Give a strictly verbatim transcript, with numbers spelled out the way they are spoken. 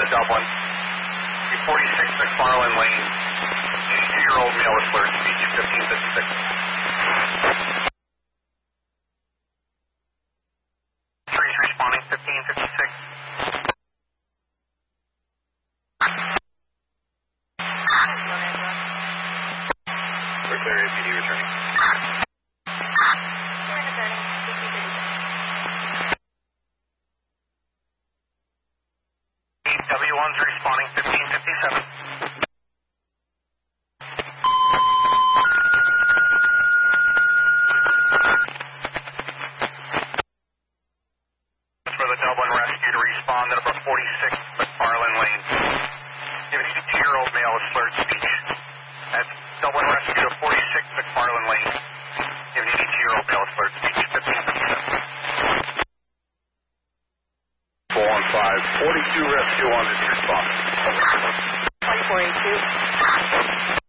the Dublin. forty-six McFarland Lane. eighty-two-year-old male with slurred speech, fifteen fifty-six. Trees responding, fifteen fifty-six. Where's their A P D returning? W one's responding, fifteen fifty-seven. For the Dublin rescue to respond at about forty-six McFarland Lane. You have an eighty-two-year-old male with slurred speech. That's Dublin rescue to forty-six McFarland Lane. You have an eighty-two-year-old male with slurred speech, fifteen fifty-seven. four one five, forty-two rescue one is responding. one forty-two.